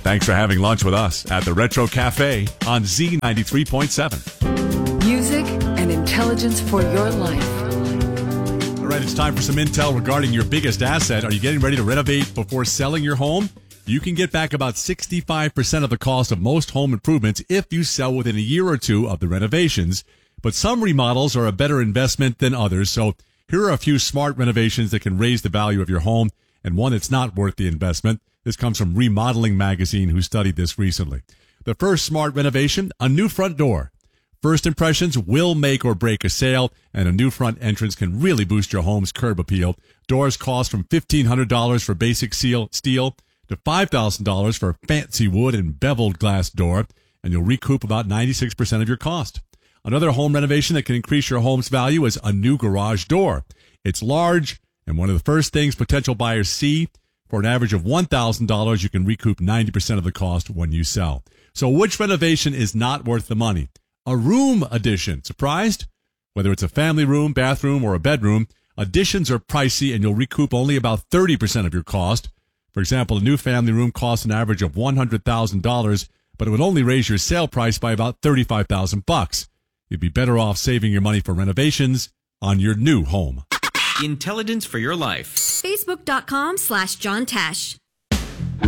Thanks for having lunch with us at the Retro Cafe on Z93.7. Music and intelligence for your life. All right, it's time for some intel regarding your biggest asset. Are you getting ready to renovate before selling your home? You can get back about 65% of the cost of most home improvements if you sell within a year or two of the renovations. But some remodels are a better investment than others. So here are a few smart renovations that can raise the value of your home and one that's not worth the investment. This comes from Remodeling Magazine, who studied this recently. The first smart renovation, a new front door. First impressions will make or break a sale, and a new front entrance can really boost your home's curb appeal. Doors cost from $1,500 for basic steel to $5,000 for a fancy wood and beveled glass door, and you'll recoup about 96% of your cost. Another home renovation that can increase your home's value is a new garage door. It's large, and one of the first things potential buyers see. For an average of $1,000, you can recoup 90% of the cost when you sell. So which renovation is not worth the money? A room addition. Surprised? Whether it's a family room, bathroom, or a bedroom, additions are pricey and you'll recoup only about 30% of your cost. For example, a new family room costs an average of $100,000, but it would only raise your sale price by about $35,000. You'd be better off saving your money for renovations on your new home. Intelligence for your life. Facebook.com/John Tesh.